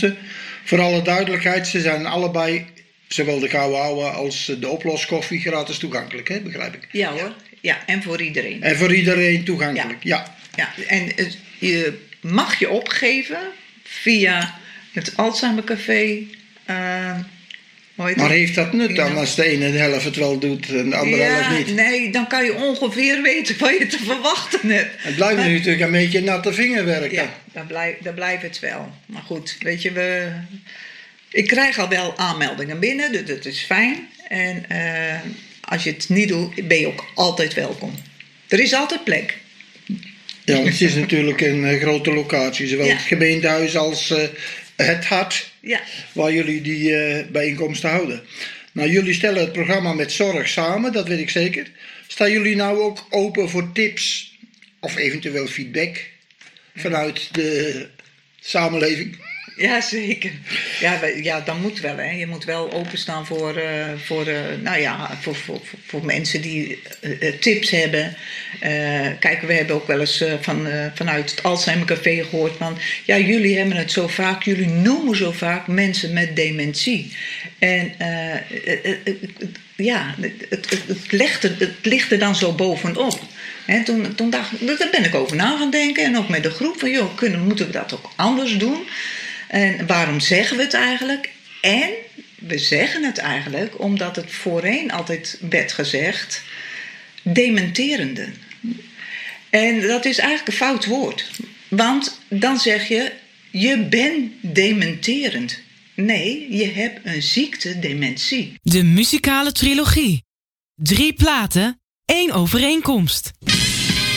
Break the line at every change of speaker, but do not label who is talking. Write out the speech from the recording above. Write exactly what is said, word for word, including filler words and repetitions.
bijeenkomsten. Voor alle duidelijkheid, ze zijn allebei, zowel de Gouden Ouwe als de oploskoffie, gratis toegankelijk, hè? Begrijp ik?
Ja hoor, ja, en voor iedereen.
En voor iedereen toegankelijk, ja.
Ja, ja. En uh, je mag je opgeven via het Alzheimercafé. Uh,
Maar heeft dat nut dan als de ene helft het wel doet en de andere
ja,
helft niet?
Nee, dan kan je ongeveer weten wat je te verwachten hebt.
Het blijft maar, natuurlijk een beetje natte vingerwerk.
Ja, dan blijft, dan blijft het wel. Maar goed, weet je, we, ik krijg al wel aanmeldingen binnen, dus dat is fijn. En uh, als je het niet doet, ben je ook altijd welkom. Er is altijd plek.
Ja, want het is natuurlijk een uh, grote locatie, zowel ja. het gemeentehuis als uh, het hart,
ja.
waar jullie die uh, bijeenkomsten houden. Nou, jullie stellen het programma met zorg samen, dat weet ik zeker. Staan jullie nou ook open voor tips of eventueel feedback vanuit de samenleving?
Ja, zeker. Ja, ja, dat moet wel. Hè. Je moet wel openstaan voor, uh, voor, uh, nou ja, voor, voor, voor mensen die uh, tips hebben. Uh, kijk, we hebben ook wel eens uh, van, uh, vanuit het Alzheimercafé gehoord van... Ja, jullie hebben het zo vaak, jullie noemen zo vaak mensen met dementie. En uh, uh, uh, uh, ja, het, het, het, legt er, het ligt er dan zo bovenop. He, toen, toen dacht ik, daar ben ik over na gaan denken. En ook met de groep van, joh, kunnen, moeten we dat ook anders doen? En waarom zeggen we het eigenlijk? En we zeggen het eigenlijk omdat het voorheen altijd werd gezegd... dementerenden. En dat is eigenlijk een fout woord. Want dan zeg je, je bent dementerend. Nee, je hebt een ziekte, dementie.
De muzikale trilogie. Drie platen, één overeenkomst.